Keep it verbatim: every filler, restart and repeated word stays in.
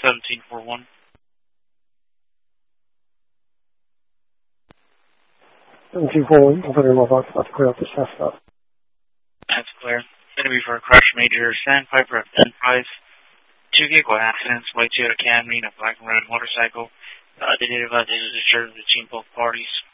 seventeen four one. seventeen four one, I've already logged on. That's clear up the test stuff. That's clear. It's going to be for a crash major Sandpiper at ten five. Two vehicle accidents, white Toyota Camry and a black and red motorcycle. Uh, they did advise they disturbed between both parties.